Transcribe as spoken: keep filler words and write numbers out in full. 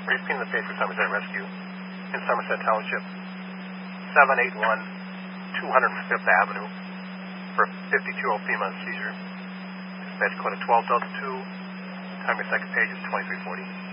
Repeating the page for Somerset Rescue in Somerset Township, seven eight one two hundred fifth Avenue for fifty-two-year-old female seizure. Dispatch code of twelve Delta two. Time your second page is twenty-three forty.